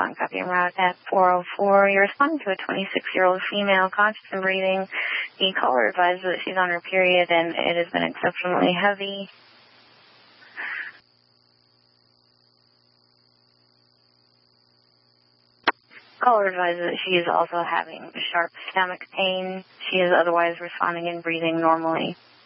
respond, copy en route at 404. You're responding to a 26-year-old female, conscious and breathing. The caller advises that she's on her period and it has been exceptionally heavy. Caller advises that she is also having sharp stomach pain. She is otherwise responding and breathing normally.